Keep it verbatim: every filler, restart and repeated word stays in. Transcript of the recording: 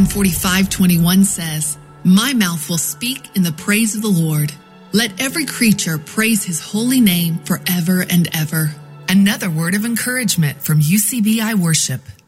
one forty-five twenty-one says, "My mouth will speak in the praise of the Lord. Let every creature praise his holy name forever and ever." Another word of encouragement from U C B I Worship.